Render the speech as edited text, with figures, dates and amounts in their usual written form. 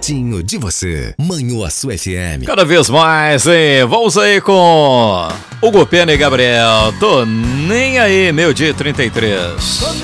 pertinho de você. Manhuaçu FM. Cada vez mais, hein? Vamos aí com Hugo Pena e Gabriel. Tô nem aí, meio dia 33.